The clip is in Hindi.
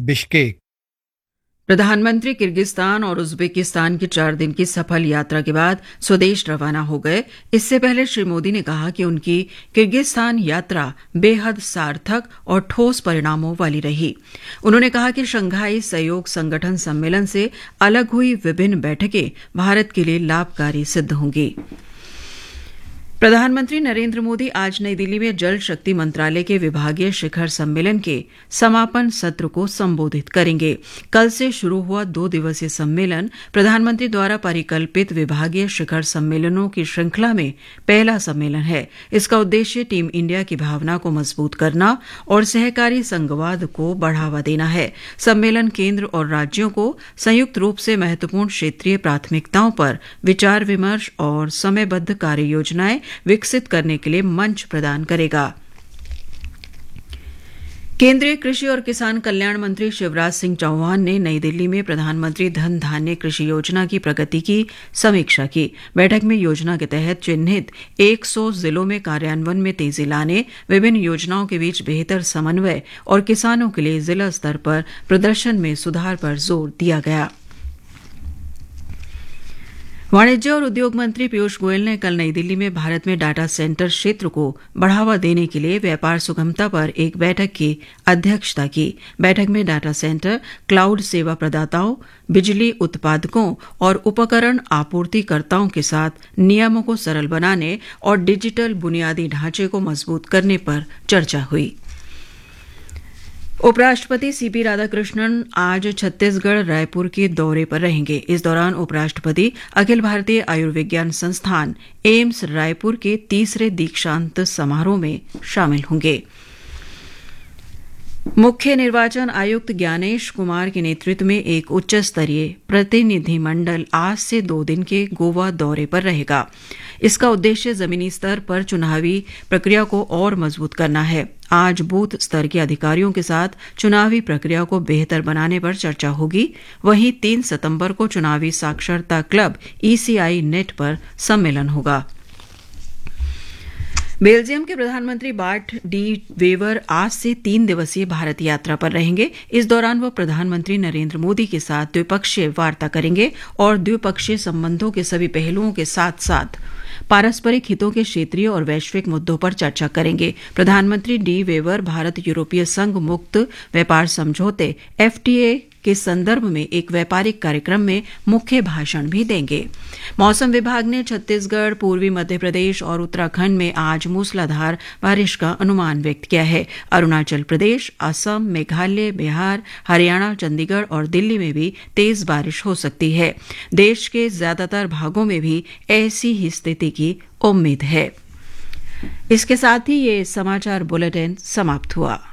बिश्केक। प्रधानमंत्री किर्गिस्तान और उज्बेकिस्तान की 4 दिन की सफल यात्रा के बाद स्वदेश रवाना हो गए। इससे पहले श्री मोदी ने कहा कि उनकी किर्गिस्तान यात्रा बेहद सार्थक और ठोस परिणामों वाली रही। उन्होंने कहा कि शंघाई सहयोग संगठन सम्मेलन से अलग हुई विभिन्न बैठकें भारत के लिए लाभकारी सिद्ध होंगी। प्रधानमंत्री नरेंद्र मोदी आज नई दिल्ली में जल शक्ति मंत्रालय के विभागीय शिखर सम्मेलन के समापन सत्र को संबोधित करेंगे। कल से शुरू हुआ 2 दिवसीय सम्मेलन प्रधानमंत्री द्वारा परिकल्पित विभागीय शिखर सम्मेलनों की श्रृंखला में पहला सम्मेलन है। इसका उद्देश्य टीम इंडिया की भावना को मजबूत करना और सहकारी संघवाद को बढ़ावा देना है। सम्मेलन केंद्र और राज्यों को संयुक्त रूप से महत्वपूर्ण क्षेत्रीय प्राथमिकताओं पर विचार विमर्श और समयबद्ध कार्य योजनाएं विकसित करने के लिए मंच प्रदान करेगा। केंद्रीय कृषि और किसान कल्याण मंत्री शिवराज सिंह चौहान ने नई दिल्ली में प्रधानमंत्री धन धान्य कृषि योजना की प्रगति की समीक्षा की। बैठक में योजना के तहत चिन्हित 100 जिलों में कार्यान्वयन में तेजी लाने, विभिन्न योजनाओं के बीच बेहतर समन्वय और किसानों के लिए जिला स्तर पर प्रदर्शन में सुधार पर जोर दिया गया। वाणिज्य और उद्योग मंत्री पीयूष गोयल ने कल नई दिल्ली में भारत में डाटा सेंटर क्षेत्र को बढ़ावा देने के लिए व्यापार सुगमता पर एक बैठक की अध्यक्षता की। बैठक में डाटा सेंटर, क्लाउड सेवा प्रदाताओं, बिजली उत्पादकों और उपकरण आपूर्तिकर्ताओं के साथ नियमों को सरल बनाने और डिजिटल बुनियादी ढांचे को मजबूत करने पर चर्चा हुई। उपराष्ट्रपति सीपी राधाकृष्णन आज छत्तीसगढ़ रायपुर के दौरे पर रहेंगे। इस दौरान उपराष्ट्रपति अखिल भारतीय आयुर्विज्ञान संस्थान एम्स रायपुर के 3रे दीक्षांत समारोह में शामिल होंगे। मुख्य निर्वाचन आयुक्त ज्ञानेश कुमार के नेतृत्व में एक उच्च स्तरीय प्रतिनिधिमंडल आज से 2 दिन के गोवा दौरे पर रहेगा। इसका उद्देश्य जमीनी स्तर पर चुनावी प्रक्रिया को और मजबूत करना है। आज बूथ स्तर के अधिकारियों के साथ चुनावी प्रक्रिया को बेहतर बनाने पर चर्चा होगी। वहीं 3 सितंबर को चुनावी साक्षरता क्लब ECI नेट पर सम्मेलन होगा। बेल्जियम के प्रधानमंत्री बार्ट डी वेवर आज से 3 दिवसीय भारत यात्रा पर रहेंगे। इस दौरान वह प्रधानमंत्री नरेंद्र मोदी के साथ द्विपक्षीय वार्ता करेंगे और द्विपक्षीय संबंधों के सभी पहलुओं के साथ साथ पारस्परिक हितों के क्षेत्रीय और वैश्विक मुद्दों पर चर्चा करेंगे। प्रधानमंत्री डी वेवर भारत यूरोपीय संघ मुक्त व्यापार समझौते FTA के संदर्भ में एक व्यापारिक कार्यक्रम में मुख्य भाषण भी देंगे। मौसम विभाग ने छत्तीसगढ़, पूर्वी मध्य प्रदेश और उत्तराखंड में आज मूसलाधार बारिश का अनुमान व्यक्त किया है। अरुणाचल प्रदेश, असम, मेघालय, बिहार, हरियाणा, चंडीगढ़ और दिल्ली में भी तेज बारिश हो सकती है। देश के ज्यादातर भागों में भी ऐसी ही स्थिति की उम्मीद है। इसके साथ ही ये समाचार बुलेटिन समाप्त हुआ।